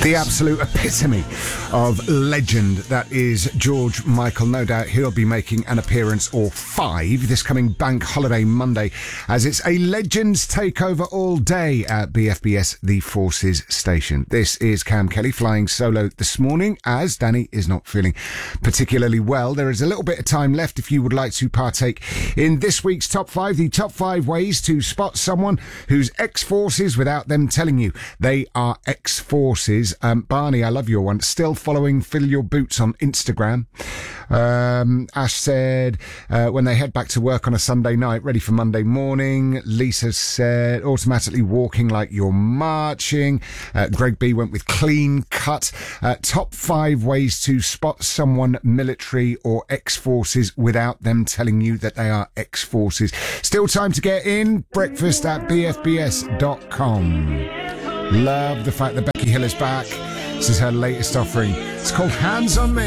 The absolute epitome of legend, that is George Michael. No doubt he'll be making an appearance or five this coming Bank Holiday Monday, as it's a Legends takeover all day at BFBS The Forces station. This is Cam Kelly flying solo this morning as Danny is not feeling particularly well. There is a little bit of time left if you would like to partake in this week's Top 5, the top 5 ways to spot someone who's ex-forces without them telling you they are ex-forces. Barney, I love your one. Still following Fill Your Boots on Instagram. Ash said, when they head back to work on a Sunday night, ready for Monday morning. Lisa said, automatically walking like you're marching. Greg B went with clean cut. Top 5 ways to spot someone military or ex-forces without them telling you that they are ex-forces. Still time to get in. Breakfast at bfbs.com. Love the fact that Becky Hill is back. This is her latest offering. It's called Hands on Me.